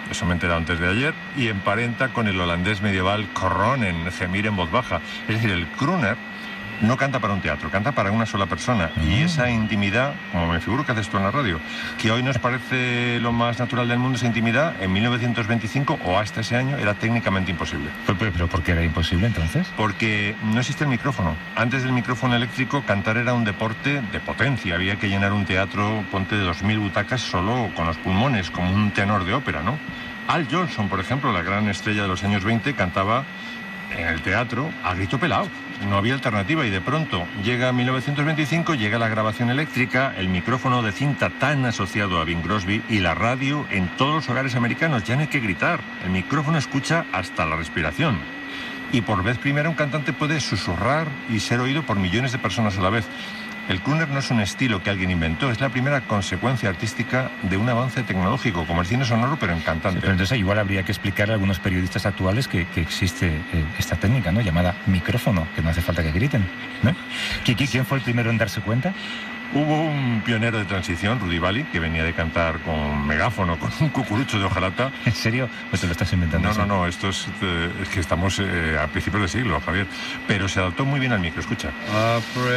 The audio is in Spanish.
eso me he enterado antes de ayer, y emparenta con el holandés medieval croonen, gemir en voz baja. Es decir, el crooner no canta para un teatro, canta para una sola persona. Y esa intimidad, como me figuro que haces tú en la radio, que hoy nos parece lo más natural del mundo, esa intimidad, en 1925 o hasta ese año era técnicamente imposible. ¿Pero por qué era imposible entonces? Porque no existe el micrófono. Antes del micrófono eléctrico, cantar era un deporte de potencia. Había que llenar un teatro, ponte, de 2000 butacas solo con los pulmones, como un tenor de ópera, ¿no? Al Jolson, por ejemplo, la gran estrella de los años 20, cantaba en el teatro a grito pelado. No había alternativa y de pronto llega 1925, llega la grabación eléctrica, el micrófono de cinta tan asociado a Bing Crosby y la radio en todos los hogares americanos. Ya no hay que gritar, el micrófono escucha hasta la respiración. Y por vez primera un cantante puede susurrar y ser oído por millones de personas a la vez. El crooner no es un estilo que alguien inventó, es la primera consecuencia artística de un avance tecnológico, como el cine sonoro, pero en cantante. Sí, pero entonces igual habría que explicarle a algunos periodistas actuales que existe esta técnica, ¿no?, llamada micrófono, que no hace falta que griten, ¿no? ¿Quién fue el primero en darse cuenta? Hubo un pionero de transición, Rudy Valli, que venía de cantar con megáfono, con un cucurucho de hojalata. ¿En serio? ¿O te lo estás inventando? No, esto es que estamos a principios del siglo, Javier. Pero se adaptó muy bien al micro, escucha.